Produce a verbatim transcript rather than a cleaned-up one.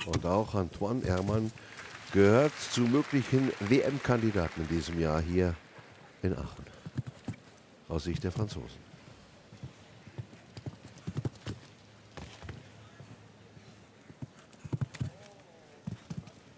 Und auch Antoine Herrmann gehört zu möglichen W M-Kandidaten in diesem Jahr hier in Aachen. Aus Sicht der Franzosen.